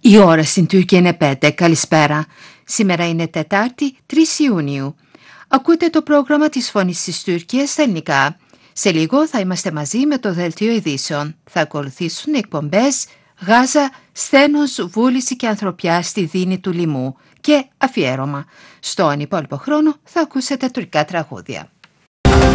Η ώρα στην Τουρκία είναι 5. Καλησπέρα. Σήμερα είναι Τετάρτη, 3 Ιουνίου. Ακούτε το πρόγραμμα της Φωνής της Τουρκίας στα ελληνικά. Σε λίγο θα είμαστε μαζί με το Δελτίο Ειδήσεων. Θα ακολουθήσουν εκπομπές Γάζα, Σθένος, Βούληση και Ανθρωπιά στη Δίνη του Λιμού και αφιέρωμα. Στον υπόλοιπο χρόνο θα ακούσετε τουρκικά τραγούδια.